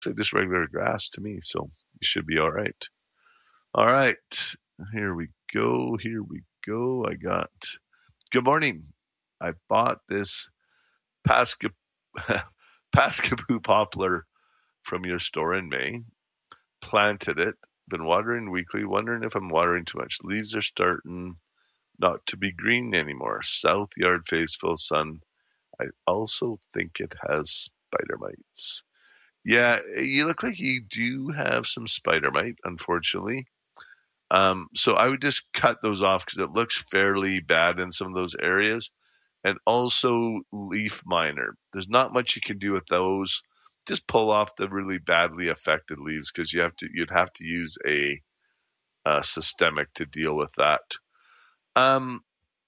like just regular grass to me, so you should be all right. All right, here we go. Here we go. I got. Good morning. I bought this Pasca, Pascapoo poplar from your store in May. Planted it. Been watering weekly. Wondering if I'm watering too much. Leaves are starting not to be green anymore. South yard face full sun. I also think it has spider mites. Yeah, you look like you do have some spider mite, unfortunately. So I would just cut those off because it looks fairly bad in some of those areas. And also leaf miner. There's not much you can do with those. Just pull off the really badly affected leaves because you'd have to use a systemic to deal with that. Um,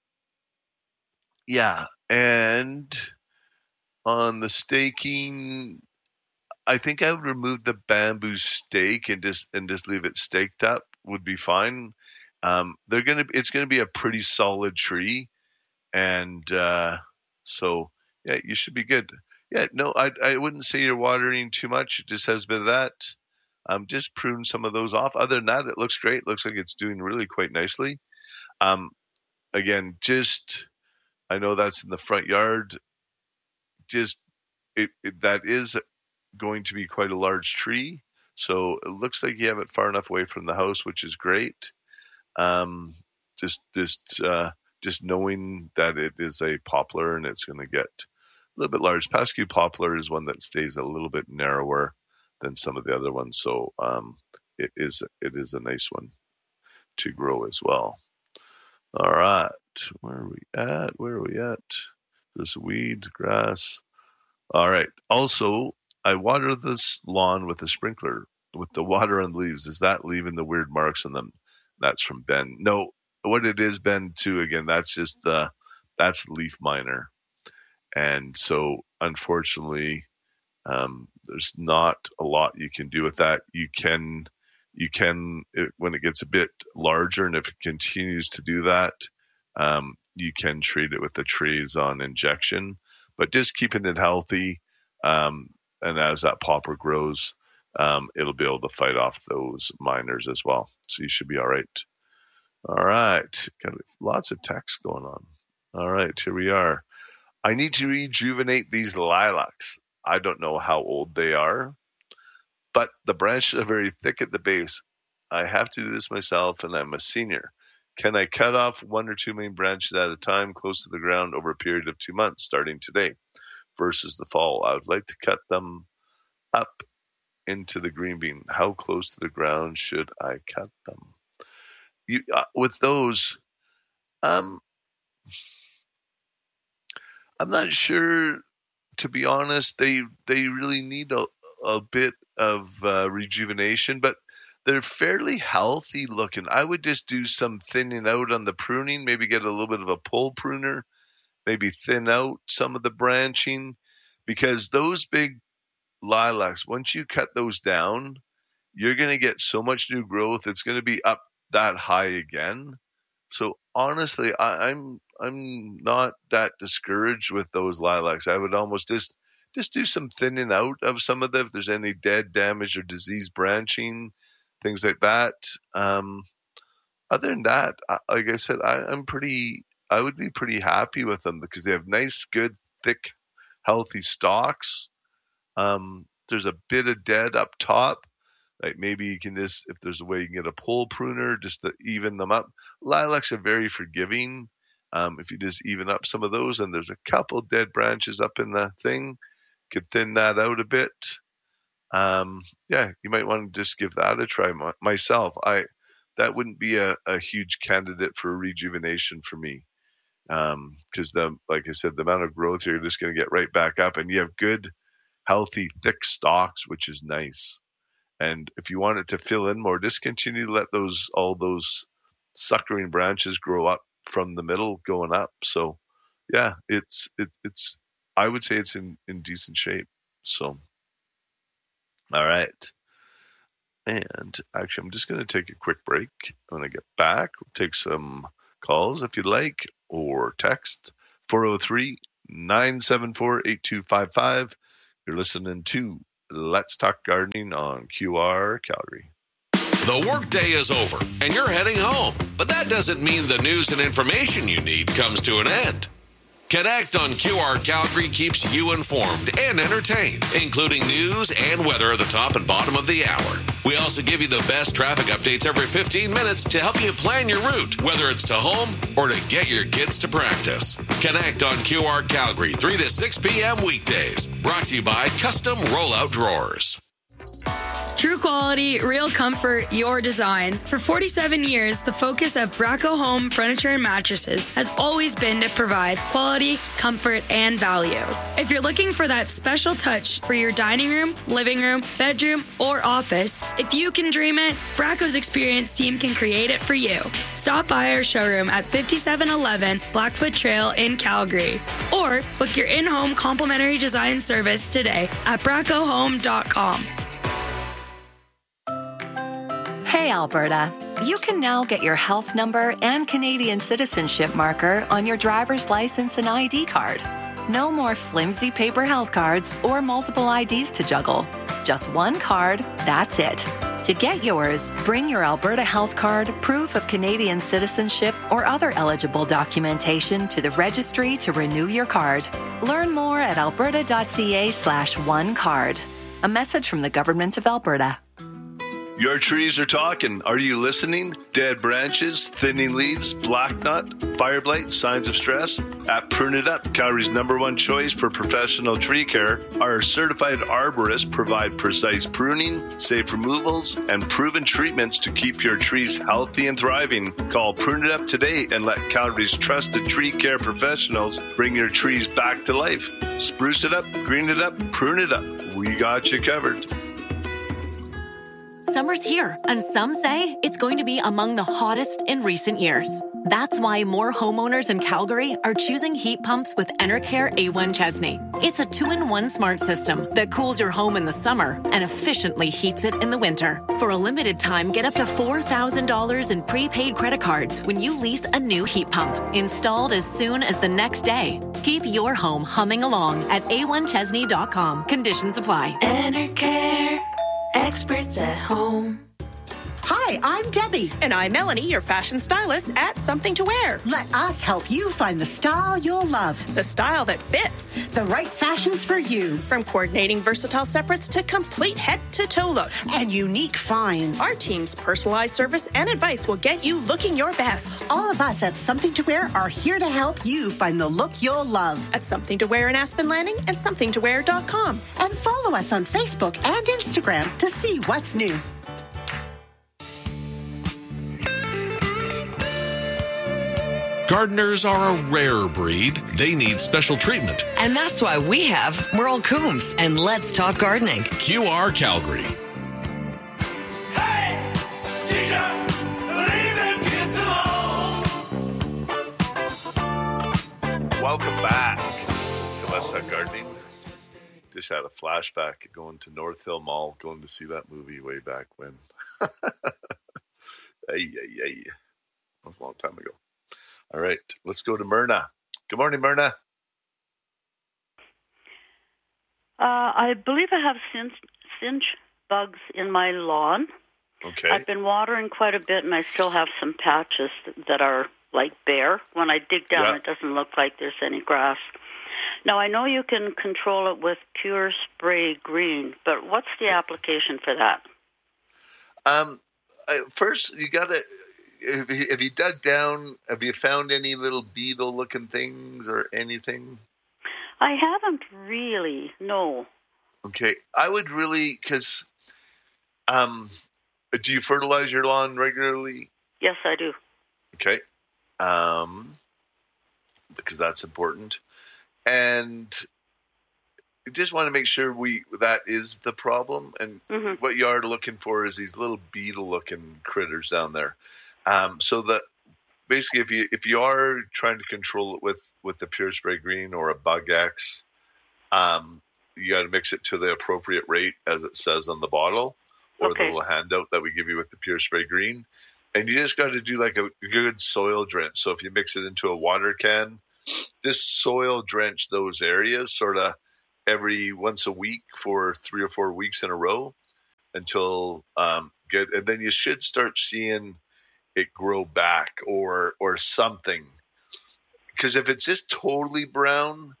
yeah, and on the staking, I think I would remove the bamboo stake and just leave it staked up would be fine. It's gonna be a pretty solid tree, and so yeah, you should be good. Yeah, no, I wouldn't say you're watering too much. It just has a bit of that. Just prune some of those off. Other than that, it looks great. Looks like it's doing really quite nicely. Um, again, just I know that's in the front yard. Just that is going to be quite a large tree. So it looks like you have it far enough away from the house, which is great. Um, just, just, uh, just knowing that it is a poplar and it's going to get a little bit large. Pascue poplar is one that stays a little bit narrower than some of the other ones, so it is a nice one to grow as well. All right, where are we at? Where are we at? There's weed, grass. All right. Also, I water this lawn with a sprinkler with the water on the leaves. Is that leaving the weird marks on them? That's from Ben. No, what it is, Ben, too, again, that's leaf miner. And so unfortunately, there's not a lot you can do with that. When it gets a bit larger and if it continues to do that, you can treat it with the Trazon injection, but just keeping it healthy. And as that popper grows, it'll be able to fight off those miners as well. So you should be all right. All right. Got lots of text going on. All right, here we are. I need to rejuvenate these lilacs. I don't know how old they are, but the branches are very thick at the base. I have to do this myself, and I'm a senior. Can I cut off one or two main branches at a time close to the ground over a period of 2 months, starting today, versus the fall? I would like to cut them up into the green bean. How close to the ground should I cut them? With those, um, I'm not sure. To be honest, they really need a bit of rejuvenation, but they're fairly healthy looking. I would just do some thinning out on the pruning, maybe get a little bit of a pole pruner, maybe thin out some of the branching, because those big lilacs, once you cut those down, you're going to get so much new growth. It's going to be up that high again. So honestly, I'm not that discouraged with those lilacs. I would almost just do some thinning out of some of them if there's any dead, damaged, or diseased branching, things like that. Other than that, like I said, I would be pretty happy with them because they have nice, good, thick, healthy stalks. There's a bit of dead up top. Like maybe you can just, if there's a way you can get a pole pruner just to even them up. Lilacs are very forgiving. If you just even up some of those, and there's a couple dead branches up in the thing, could thin that out a bit. Yeah, you might want to just give that a try. Myself, that wouldn't be a huge candidate for rejuvenation for me, because like I said, the amount of growth you're just going to get right back up, and you have good, healthy, thick stalks, which is nice. And if you want it to fill in more, just continue to let all those suckering branches grow up from the middle going up. So yeah, it's I would say it's in decent shape. So all right. And actually I'm just gonna take a quick break. When I get back, we'll take some calls if you'd like, or text 403-974-8255. You're listening to Let's Talk Gardening on QR Calgary. The workday is over and you're heading home, but that doesn't mean the news and information you need comes to an end. Connect on QR Calgary keeps you informed and entertained, including news and weather at the top and bottom of the hour. We also give you the best traffic updates every 15 minutes to help you plan your route, whether it's to home or to get your kids to practice. Connect on QR Calgary 3 to 6 p.m. weekdays. Brought to you by Custom Rollout Drawers. True quality, real comfort, your design. For 47 years, the focus of Braco Home Furniture and Mattresses has always been to provide quality, comfort, and value. If you're looking for that special touch for your dining room, living room, bedroom, or office, if you can dream it, Braco's experienced team can create it for you. Stop by our showroom at 5711 Blackfoot Trail in Calgary, or book your in-home complimentary design service today at bracohome.com. Hey, Alberta. You can now get your health number and Canadian citizenship marker on your driver's license and ID card. No more flimsy paper health cards or multiple IDs to juggle. Just one card, that's it. To get yours, bring your Alberta health card, proof of Canadian citizenship, or other eligible documentation to the registry to renew your card. Learn more at alberta.ca/onecard. A message from the Government of Alberta. Your trees are talking. Are you listening? Dead branches, thinning leaves, black knot, fire blight, signs of stress? At Prune It Up, Calgary's #1 choice for professional tree care, our certified arborists provide precise pruning, safe removals, and proven treatments to keep your trees healthy and thriving. Call Prune It Up today and let Calgary's trusted tree care professionals bring your trees back to life. Spruce it up, green it up, prune it up. We got you covered. Summer's here, and some say it's going to be among the hottest in recent years. That's why more homeowners in Calgary are choosing heat pumps with Enercare A1 Chesney. It's a 2-in-1 smart system that cools your home in the summer and efficiently heats it in the winter. For a limited time, get up to $4,000 in prepaid credit cards when you lease a new heat pump, installed as soon as the next day. Keep your home humming along at a1chesney.com. Conditions apply. Enercare. Experts at home. Hi, I'm Debbie. And I'm Melanie, your fashion stylist at Something to Wear. Let us help you find the style you'll love. The style that fits. The right fashions for you. From coordinating versatile separates to complete head-to-toe looks. And unique finds. Our team's personalized service and advice will get you looking your best. All of us at Something to Wear are here to help you find the look you'll love. At Something to Wear in Aspen Landing and somethingtowear.com. And follow us on Facebook and Instagram to see what's new. Gardeners are a rare breed. They need special treatment. And that's why we have Merle Coombs and Let's Talk Gardening. QR Calgary. Hey, teacher, leave them kids alone. Welcome back to Let's Talk Gardening. Just had a flashback going to North Hill Mall, going to see that movie way back when. That was a long time ago. All right, let's go to Myrna. Good morning, Myrna. I believe I have cinch bugs in my lawn. Okay. I've been watering quite a bit, and I still have some patches that are like bare. When I dig down, It doesn't look like there's any grass. Now, I know you can control it with Pure Spray Green, but what's the application for that? First, you got to... Have you dug down? Have you found any little beetle-looking things or anything? I haven't really, no. Okay. I would really, because do you fertilize your lawn regularly? Yes, I do. Okay. Because that's important. And you just want to make sure that is the problem. And what you are looking for is these little beetle-looking critters down there. So that basically, if you are trying to control it with the Pure Spray Green or a Bug X, you got to mix it to the appropriate rate as it says on the bottle or the little handout that we give you with the Pure Spray Green. And you just got to do like a good soil drench. So if you mix it into a water can, just soil drench those areas, sort of every once a week for 3 or 4 weeks in a row until good, and then you should start seeing it grow back or something. Because if it's just totally brown,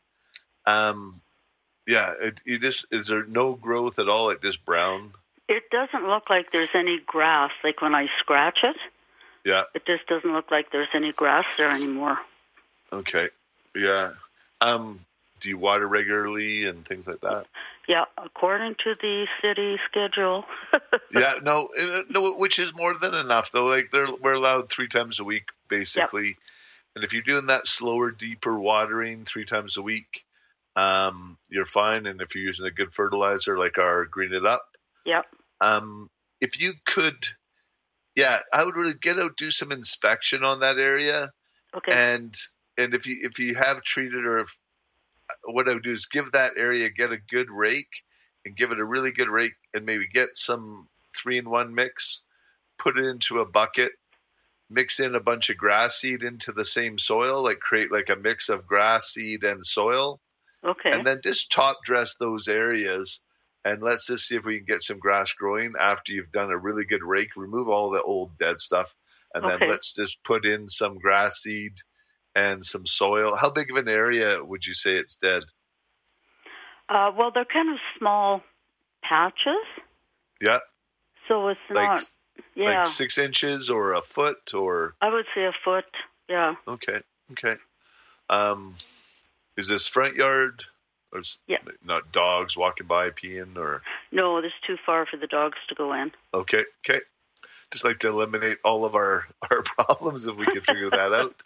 is there no growth at all? It just brown. It doesn't look like there's any grass. Like when I scratch it, it just doesn't look like there's any grass there anymore. Okay, yeah. Do you water regularly and things like that? Yeah, according to the city schedule. Yeah, no, which is more than enough though. Like we're allowed 3 times a week basically, yep. And if you're doing that slower, deeper watering 3 times a week, you're fine. And if you're using a good fertilizer like our Green It Up, yep. If you could, I would really get out, do some inspection on that area. Okay. And if you have treated, or what I would do is get a good rake and give it a really good rake, and maybe get some 3-in-1 mix, put it into a bucket, mix in a bunch of grass seed into the same soil, like create like a mix of grass seed and soil. Okay. And then just top dress those areas, and let's just see if we can get some grass growing after you've done a really good rake. Remove all the old dead stuff, and then let's just put in some grass seed and some soil. How big of an area would you say it's dead? Well, they're kind of small patches. Yeah. So it's not. Like 6 inches or a foot, or? I would say a foot. Yeah. Okay. Is this front yard? Or not dogs walking by peeing, or? No, it's too far for the dogs to go in. Okay. Just like to eliminate all of our problems if we can figure that out.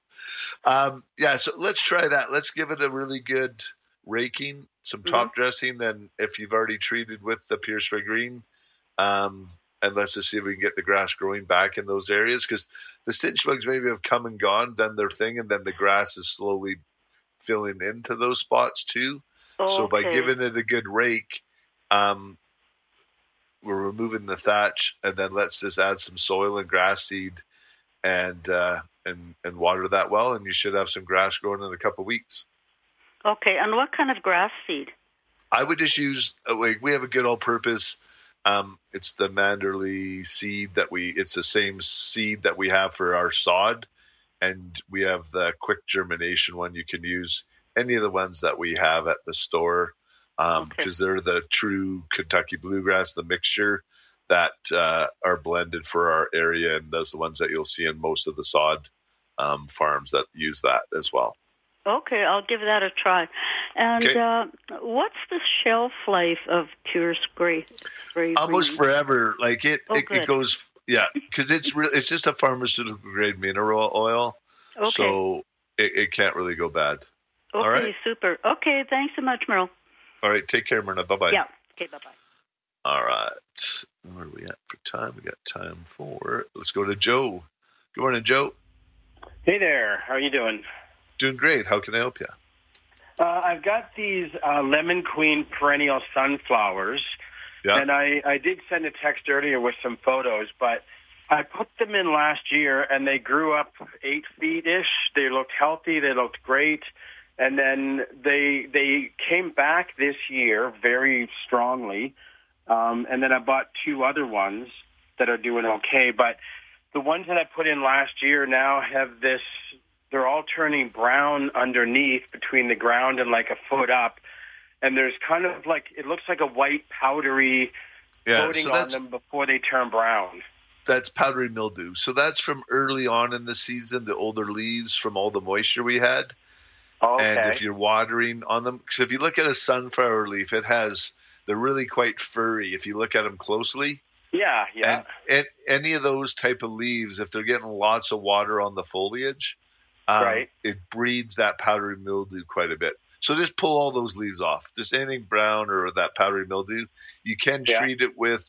So let's try that. Let's give it a really good raking, some top dressing, then if you've already treated with the Pure Spray Green, and let's just see if we can get the grass growing back in those areas, because the stitch bugs maybe have come and gone, done their thing, and then the grass is slowly filling into those spots too. So by giving it a good rake, we're removing the thatch, and then let's just add some soil and grass seed, and water that well, and you should have some grass growing in a couple of weeks. Okay, and what kind of grass seed? I would just use, we have a good all-purpose. It's the Manderley seed it's the same seed that we have for our sod, and we have the quick germination one. You can use any of the ones that we have at the store, because they're the true Kentucky bluegrass, the mixture that are blended for our area, and those are the ones that you'll see in most of the sod farms that use that as well. Okay, I'll give that a try. And what's the shelf life of Pure Spray? Almost forever. Like it goes, because it's just a pharmaceutical grade mineral oil, so it can't really go bad. Okay, all right? Super. Okay, thanks so much, Merle. All right, take care, Myrna. Bye-bye. Yeah, okay, bye-bye. All right, where are we at for time? We got time for, let's go to Joe. Good morning, Joe. Hey there, how are you doing? Doing great. How can I help you? I've got these Lemon Queen perennial sunflowers, and I did send a text earlier with some photos, but I put them in last year, and they grew up 8 feet-ish. They looked healthy. They looked great. And then they came back this year very strongly, and then I bought 2 other ones that are doing okay. But the ones that I put in last year now have this, they're all turning brown underneath between the ground and like a foot up. And there's kind of like, it looks like a white powdery coating on them before they turn brown. That's powdery mildew. So that's from early on in the season, the older leaves from all the moisture we had. And if you're watering on them, because if you look at a sunflower leaf, they're really quite furry if you look at them closely. Yeah. And any of those type of leaves, if they're getting lots of water on the foliage, it breeds that powdery mildew quite a bit. So just pull all those leaves off. Just anything brown or that powdery mildew. You can treat it with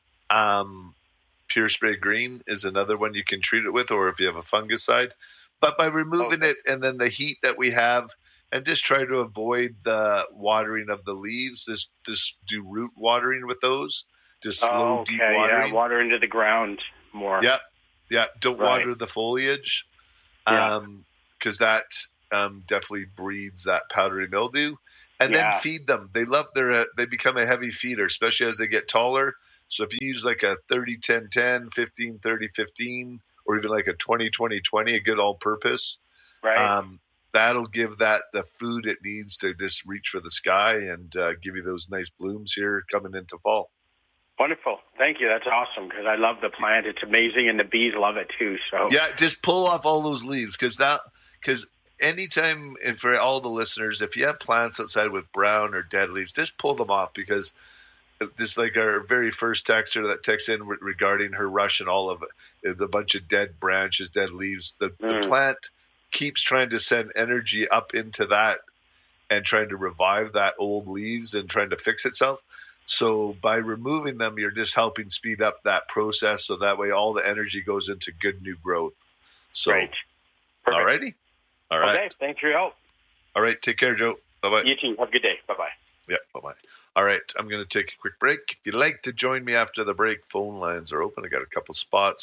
Pure Spray Green is another one you can treat it with, or if you have a fungicide. But by removing it and then the heat that we have, and just try to avoid the watering of the leaves, just do root watering with those. Just slow, deep watering. Yeah, water into the ground more. Yeah. Don't water the foliage, because that definitely breeds that powdery mildew. And then feed them. They love they become a heavy feeder, especially as they get taller. So if you use like a 30-10-10, 15-30-15, or even like a 20-20-20, a good all-purpose, right? That'll give that the food it needs to just reach for the sky and give you those nice blooms here coming into fall. Wonderful. Thank you. That's awesome because I love the plant. It's amazing, and the bees love it too. So yeah, just pull off all those leaves because anytime, and for all the listeners, if you have plants outside with brown or dead leaves, just pull them off because just like our very first texter that texts in regarding her rush and all of it, the bunch of dead branches, dead leaves, the plant keeps trying to send energy up into that and trying to revive that old leaves and trying to fix itself. So by removing them, you're just helping speed up that process. So that way all the energy goes into good new growth. So, great. All righty. All right. Okay. Thanks for your help. All right. Take care, Joe. Bye-bye. You too. Have a good day. Bye-bye. Yeah. Bye-bye. All right. I'm going to take a quick break. If you'd like to join me after the break, phone lines are open. I got a couple spots.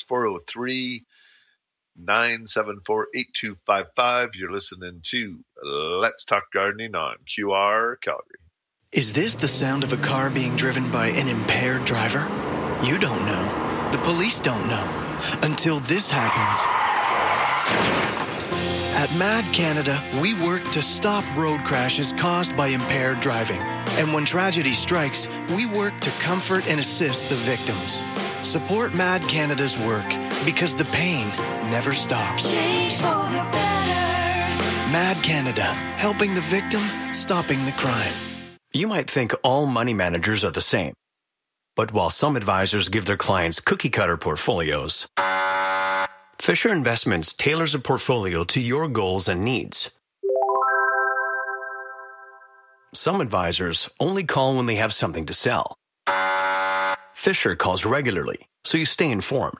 403-974-8255. You're listening to Let's Talk Gardening on QR Calgary. Is this the sound of a car being driven by an impaired driver? You don't know. The police don't know. Until this happens. At MAD Canada, we work to stop road crashes caused by impaired driving. And when tragedy strikes, we work to comfort and assist the victims. Support MAD Canada's work because the pain never stops. Change for the better. MAD Canada, helping the victim, stopping the crime. You might think all money managers are the same. But while some advisors give their clients cookie-cutter portfolios, Fisher Investments tailors a portfolio to your goals and needs. Some advisors only call when they have something to sell. Fisher calls regularly, so you stay informed.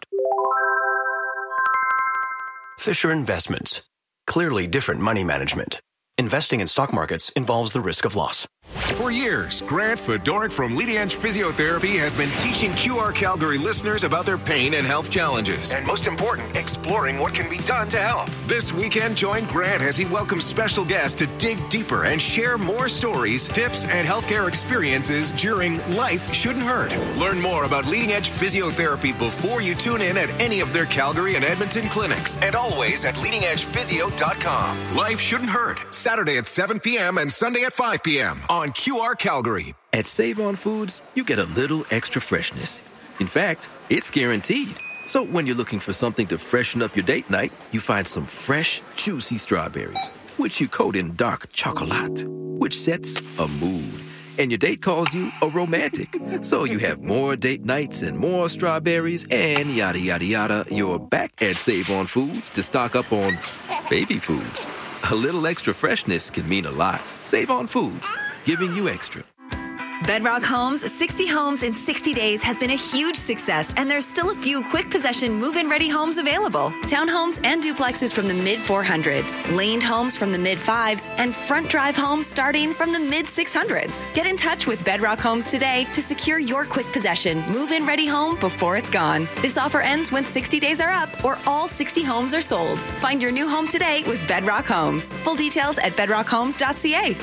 Fisher Investments. Clearly different money management. Investing in stock markets involves the risk of loss. For years, Grant Fedoruk from Leading Edge Physiotherapy has been teaching QR Calgary listeners about their pain and health challenges. And most important, exploring what can be done to help. This weekend, join Grant as he welcomes special guests to dig deeper and share more stories, tips, and healthcare experiences during Life Shouldn't Hurt. Learn more about Leading Edge Physiotherapy before you tune in at any of their Calgary and Edmonton clinics. And always at leadingedgephysio.com. Life Shouldn't Hurt. Saturday at 7 p.m. and Sunday at 5 p.m. on QR Calgary. At Save On Foods, you get a little extra freshness. In fact, it's guaranteed. So when you're looking for something to freshen up your date night, you find some fresh, juicy strawberries, which you coat in dark chocolate, which sets a mood. And your date calls you a romantic. So you have more date nights and more strawberries and yada, yada, yada. You're back at Save On Foods to stock up on baby food. A little extra freshness can mean a lot. Save On Foods, giving you extra. Bedrock Homes, 60 homes in 60 days has been a huge success, and there's still a few quick possession move-in ready homes available. Townhomes and duplexes from the mid-400s, laned homes from the mid-5s, and front drive homes starting from the mid-600s. Get in touch with Bedrock Homes today to secure your quick possession move-in ready home before it's gone. This offer ends when 60 days are up or all 60 homes are sold. Find your new home today with Bedrock Homes. Full details at bedrockhomes.ca.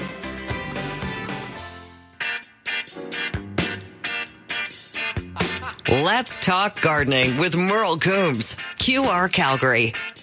Let's Talk Gardening with Merle Coombs, QR Calgary.